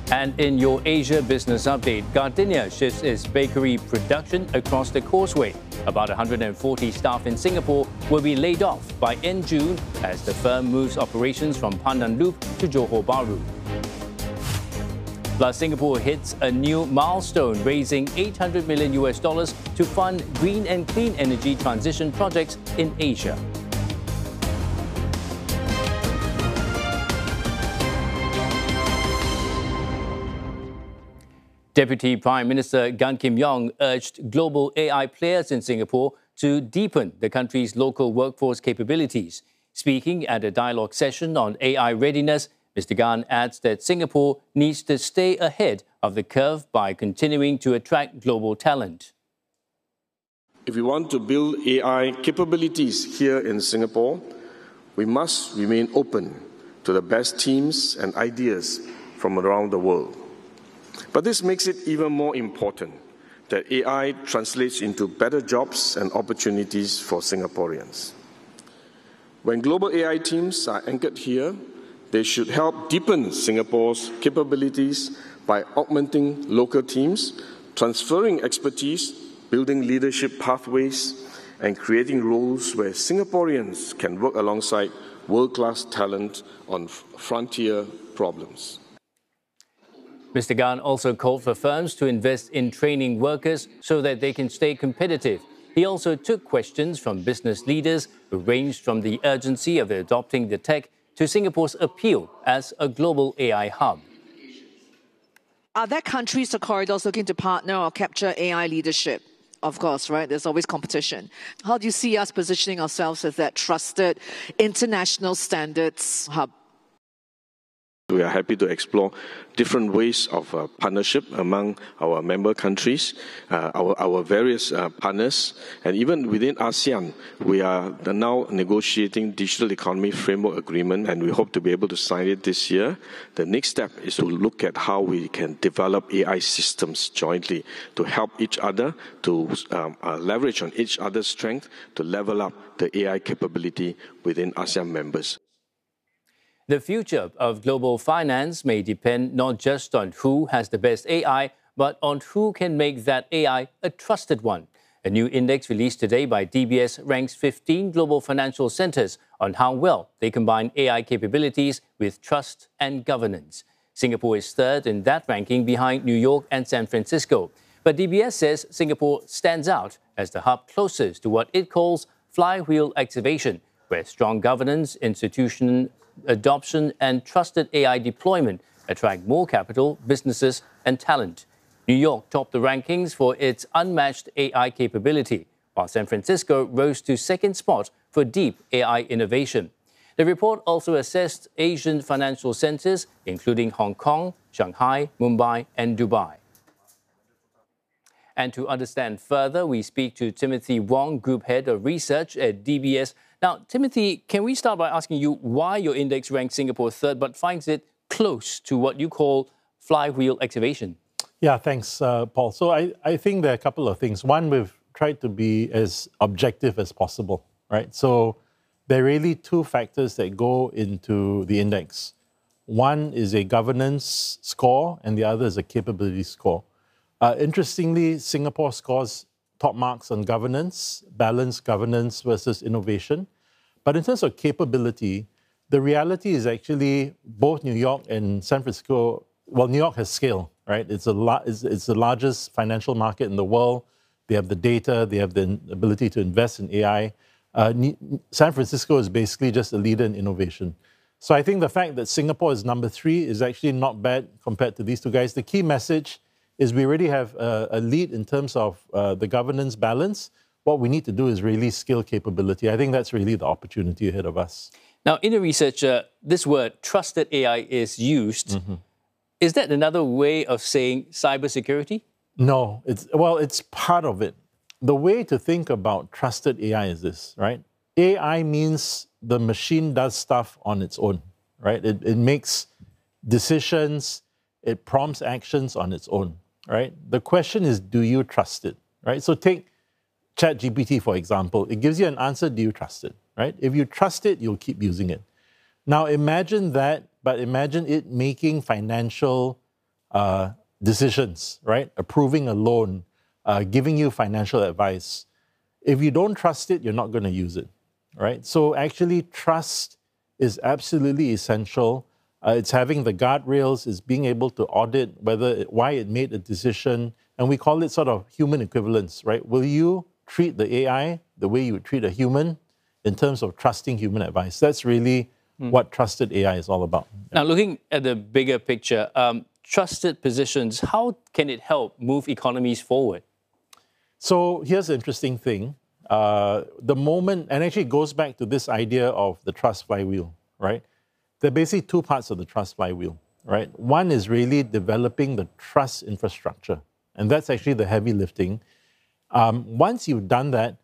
And in your Asia Business Update, Gardenia shifts its bakery production across the causeway. About 140 staff in Singapore will be laid off by end June as the firm moves operations from Pandan Loop to Johor Bahru. Plus, Singapore hits a new milestone, raising $800 million to fund green and clean energy transition projects in Asia. Deputy Prime Minister Gan Kim Yong urged global AI players in Singapore to deepen the country's local workforce capabilities. Speaking at a dialogue session on AI readiness, Mr. Gan adds that Singapore needs to stay ahead of the curve by continuing to attract global talent. If we want to build AI capabilities here in Singapore, we must remain open to the best teams and ideas from around the world. But this makes it even more important that AI translates into better jobs and opportunities for Singaporeans. When global AI teams are anchored here, they should help deepen Singapore's capabilities by augmenting local teams, transferring expertise, building leadership pathways, and creating roles where Singaporeans can work alongside world-class talent on frontier problems. Mr. Gan also called for firms to invest in training workers so that they can stay competitive. He also took questions from business leaders who ranged from the urgency of adopting the tech to Singapore's appeal as a global AI hub. Are there countries or corridors looking to partner or capture AI leadership? Of course, right? There's always competition. How do you see us positioning ourselves as that trusted international standards hub? We are happy to explore different ways of partnership among our member countries, our various partners, and even within ASEAN, we are now negotiating Digital Economy Framework Agreement, and we hope to be able to sign it this year. The next step is to look at how we can develop AI systems jointly to help each other, to leverage on each other's strength, to level up the AI capability within ASEAN members. The future of global finance may depend not just on who has the best AI, but on who can make that AI a trusted one. A new index released today by DBS ranks 15 global financial centers on how well they combine AI capabilities with trust and governance. Singapore is third in that ranking behind New York and San Francisco. But DBS says Singapore stands out as the hub closest to what it calls flywheel activation, where strong governance, institution adoption and trusted AI deployment attract more capital, businesses and talent. New York topped the rankings for its unmatched AI capability, while San Francisco rose to second spot for deep AI innovation. The report also assessed Asian financial centers, including Hong Kong, Shanghai, Mumbai and Dubai. And to understand further, we speak to Timothy Wong, Group Head of Research at DBS. Now, Timothy, can we start by asking you why your index ranks Singapore third but finds it close to what you call flywheel activation? Yeah, thanks, Paul. So I think there are a couple of things. One, we've tried to be as objective as possible, right? So there are really two factors that go into the index. One is a governance score and the other is a capability score. Interestingly, Singapore scores top marks on governance, balanced governance versus innovation. But in terms of capability, the reality is actually both New York and San Francisco, well, New York has scale, right? It's the largest financial market in the world. They have the data, they have the ability to invest in AI. San Francisco is basically just a leader in innovation. So I think the fact that Singapore is number 3 is actually not bad compared to these two guys. The key message is we already have a lead in terms of the governance balance. What we need to do is really scale capability. I think that's really the opportunity ahead of us. Now, in the research, this word trusted AI is used. Mm-hmm. Is that another way of saying cybersecurity? No, it's part of it. The way to think about trusted AI is this, right? AI means the machine does stuff on its own, right? It makes decisions, it prompts actions on its own, right? The question is, do you trust it, right? So take ChatGPT, for example. It gives you an answer, do you trust it, right? If you trust it, you'll keep using it. Now imagine that, but imagine it making financial decisions, right? Approving a loan, giving you financial advice. If you don't trust it, you're not going to use it, right? So actually, trust is absolutely essential. It's having the guardrails, it's being able to audit why it made a decision, and we call it sort of human equivalence, right? Will you treat the AI the way you would treat a human in terms of trusting human advice? That's really what trusted AI is all about. Now, looking at the bigger picture, trusted positions, how can it help move economies forward? So here's the interesting thing. The moment, and actually it goes back to this idea of the trust flywheel, right? There are basically two parts of the trust flywheel, right? One is really developing the trust infrastructure, and that's actually the heavy lifting. Once you've done that,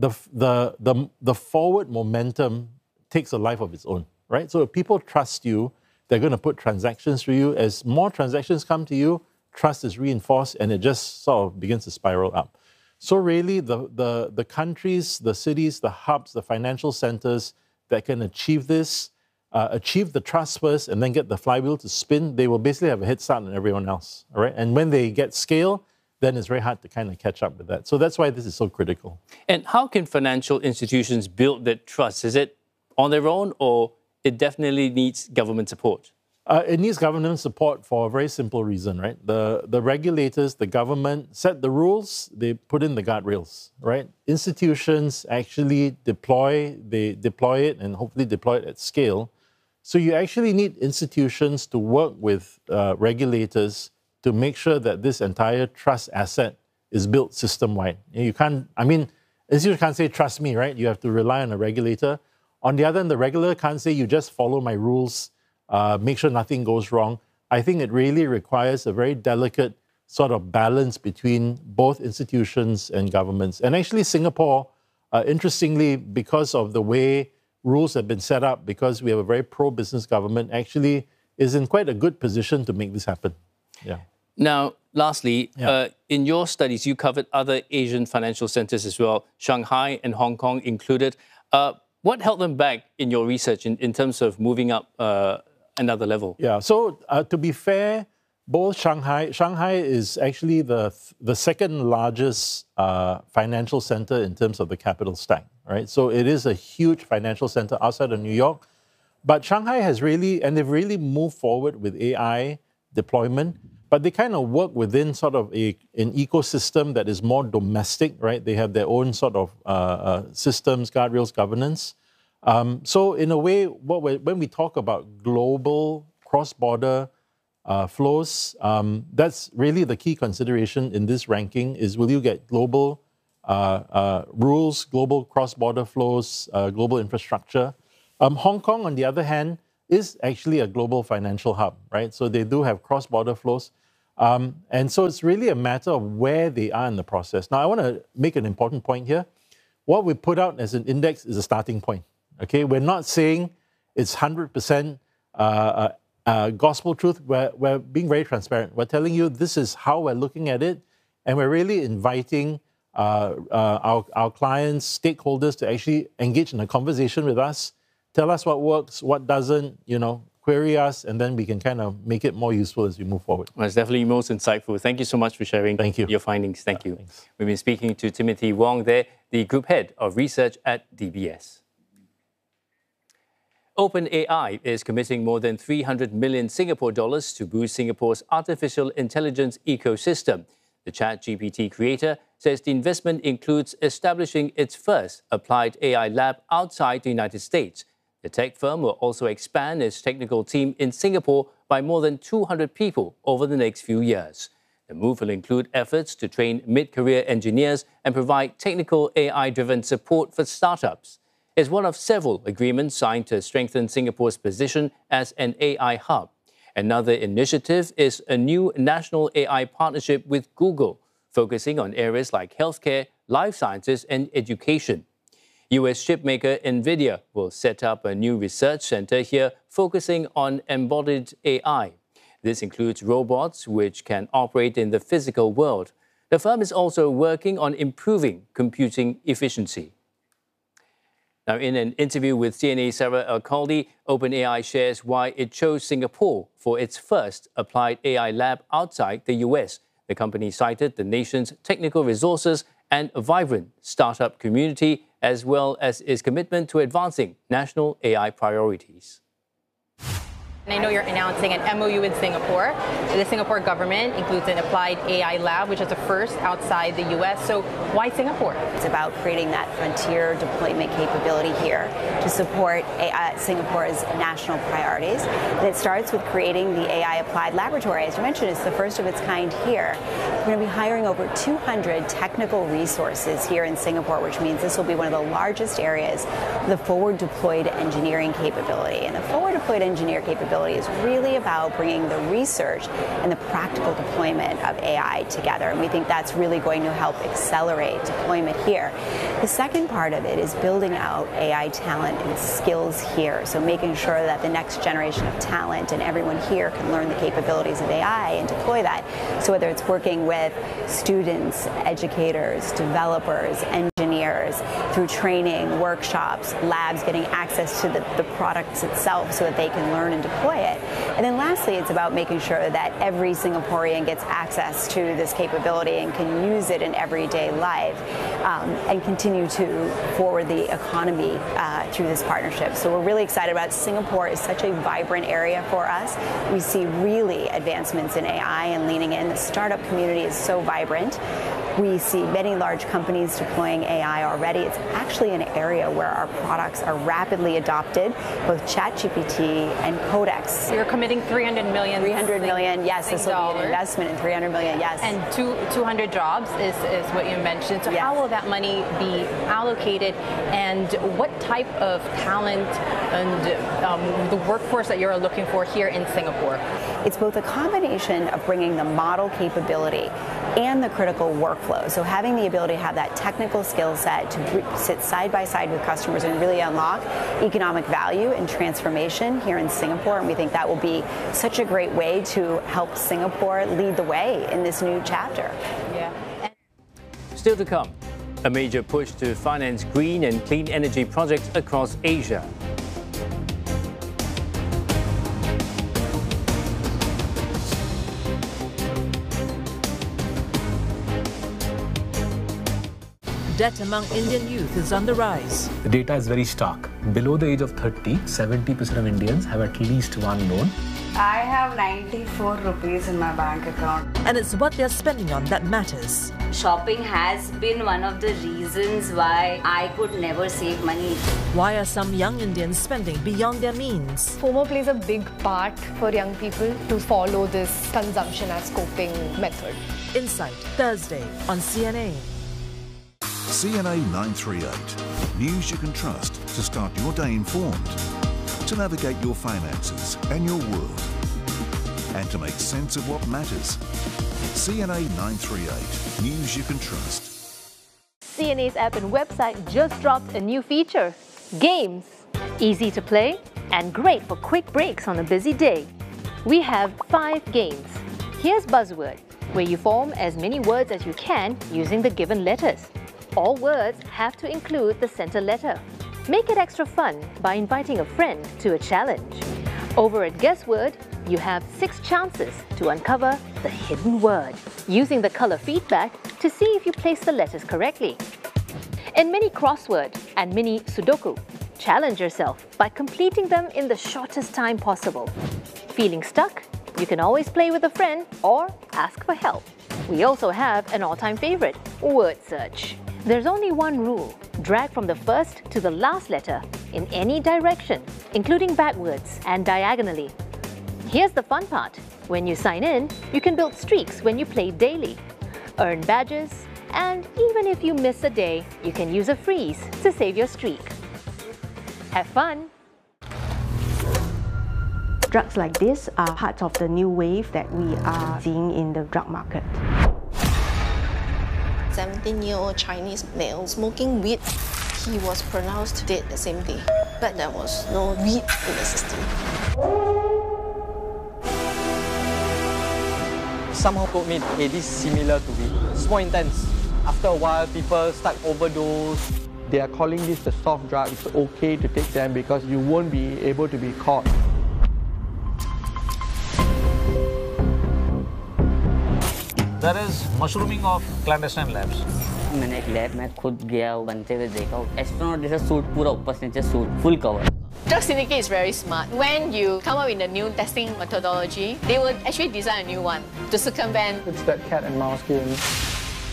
the forward momentum takes a life of its own, right? So if people trust you, they're going to put transactions through you. As more transactions come to you, trust is reinforced, and it just sort of begins to spiral up. So really, the countries, the cities, the hubs, the financial centers that can achieve this, achieve the trust first, and then get the flywheel to spin, they will basically have a head start on everyone else, all right? And when they get scale, then it's very hard to kind of catch up with that. So that's why this is so critical. And how can financial institutions build that trust? Is it on their own, or it definitely needs government support? It needs government support for a very simple reason, right? The regulators, the government set the rules, they put in the guardrails, right? Institutions actually deploy it and hopefully deploy it at scale. So you actually need institutions to work with regulators to make sure that this entire trust asset is built system-wide. You can't, institutions can't say, trust me, right? You have to rely on a regulator. On the other hand, the regulator can't say, you just follow my rules, make sure nothing goes wrong. I think it really requires a very delicate sort of balance between both institutions and governments. And actually Singapore, interestingly, because of the way rules have been set up, because we have a very pro-business government, actually is in quite a good position to make this happen. Yeah. Now, lastly, in your studies, you covered other Asian financial centers as well, Shanghai and Hong Kong included. What held them back in your research in terms of moving up another level? Yeah, so to be fair, both Shanghai is actually the second largest financial center in terms of the capital stack, right? So it is a huge financial center outside of New York. But Shanghai has really, and they've really moved forward with AI deployment, but they kind of work within sort of an ecosystem that is more domestic, right? They have their own sort of systems, guardrails, governance. So in a way, when we talk about global cross-border flows, that's really the key consideration in this ranking is, will you get global rules, global cross-border flows, global infrastructure? Hong Kong, on the other hand, is actually a global financial hub, right? So they do have cross-border flows. And so it's really a matter of where they are in the process. Now, I want to make an important point here. What we put out as an index is a starting point, okay? We're not saying it's 100% gospel truth. We're being very transparent. We're telling you this is how we're looking at it, and we're really inviting our clients, stakeholders to actually engage in a conversation with us, tell us what works, what doesn't, query us, and then we can kind of make it more useful as we move forward. Well, it's definitely most insightful. Thank you so much for sharing your findings. Thank you. Thanks. We've been speaking to Timothy Wong there, the Group Head of Research at DBS. OpenAI is committing more than 300 million Singapore dollars to boost Singapore's artificial intelligence ecosystem. The ChatGPT creator says the investment includes establishing its first applied AI lab outside the United States. The tech firm will also expand its technical team in Singapore by more than 200 people over the next few years. The move will include efforts to train mid-career engineers and provide technical AI-driven support for startups. It's one of several agreements signed to strengthen Singapore's position as an AI hub. Another initiative is a new national AI partnership with Google, focusing on areas like healthcare, life sciences, and education. US chipmaker NVIDIA will set up a new research center here focusing on embodied AI. This includes robots which can operate in the physical world. The firm is also working on improving computing efficiency. Now, in an interview with CNA's Sarah Alcaldi, OpenAI shares why it chose Singapore for its first applied AI lab outside the US. The company cited the nation's technical resources and a vibrant startup community, as well as its commitment to advancing national AI priorities. I know you're announcing an MOU with Singapore. The Singapore government includes an applied AI lab, which is the first outside the US. So why Singapore? It's about creating that frontier deployment capability here to support Singapore's national priorities. And it starts with creating the AI applied laboratory. As you mentioned, it's the first of its kind here. We're going to be hiring over 200 technical resources here in Singapore, which means this will be one of the largest areas of the forward deployed engineering capability. And the forward deployed engineer capability is really about bringing the research and the practical deployment of AI together. And we think that's really going to help accelerate deployment here. The second part of it is building out AI talent and skills here. So making sure that the next generation of talent and everyone here can learn the capabilities of AI and deploy that. So whether it's working with students, educators, developers, engineers, through training, workshops, labs, getting access to the products itself so that they can learn and deploy it. And then lastly, it's about making sure that every Singaporean gets access to this capability and can use it in everyday life and continue to forward the economy through this partnership. So we're really excited about it. Singapore is such a vibrant area for us. We see really advancements in AI and leaning in. The startup community is so vibrant. We see many large companies deploying AI already. It's actually an area where our products are rapidly adopted, both ChatGPT and Codex. You're committing 300 million. 300 million, yes. This will be an investment in 300 million, yes. And 200 jobs is what you mentioned. So yes. How will that money be allocated, and what type of talent and the workforce that you're looking for here in Singapore? It's both a combination of bringing the model capability and the critical workflow. So having the ability to have that technical skill set to sit side by side with customers and really unlock economic value and transformation here in Singapore. And we think that will be such a great way to help Singapore lead the way in this new chapter. Yeah. Still to come, a major push to finance green and clean energy projects across Asia. Debt among Indian youth is on the rise. The data is very stark. Below the age of 30, 70% of Indians have at least one loan. I have 94 rupees in my bank account. And it's what they're spending on that matters. Shopping has been one of the reasons why I could never save money. Why are some young Indians spending beyond their means? FOMO plays a big part for young people to follow this consumption as coping method. Insight, Thursday on CNA. CNA 938. News you can trust to start your day informed, to navigate your finances and your world, and to make sense of what matters. CNA 938. News you can trust. CNA's app and website just dropped a new feature, Games. Easy to play and great for quick breaks on a busy day. We have 5 games. Here's Buzzword, where you form as many words as you can using the given letters. All words have to include the center letter. Make it extra fun by inviting a friend to a challenge. Over at Guessword, you have 6 chances to uncover the hidden word, using the color feedback to see if you place the letters correctly. In Mini Crossword and Mini Sudoku, challenge yourself by completing them in the shortest time possible. Feeling stuck? You can always play with a friend or ask for help. We also have an all-time favorite, Word Search. There's only one rule. Drag from the first to the last letter in any direction, including backwards and diagonally. Here's the fun part. When you sign in, you can build streaks when you play daily, earn badges, and even if you miss a day, you can use a freeze to save your streak. Have fun! Drugs like this are part of the new wave that we are seeing in the drug market. 17-year-old Chinese male smoking weed. He was pronounced dead the same day, but there was no weed in the system. Somehow told me, hey, this is similar to weed. It's more intense. After a while, people start overdose. They are calling this the soft drug. It's okay to take them because you won't be able to be caught. There is mushrooming of clandestine labs. मैंने एक lab में खुद गया बनते हुए देखा astronaut जैसा suit पूरा ऊपर से नीचे suit full cover Drug Syndicate is very smart. When you come up with a new testing methodology, they will actually design a new one to circumvent. It's that cat and mouse game.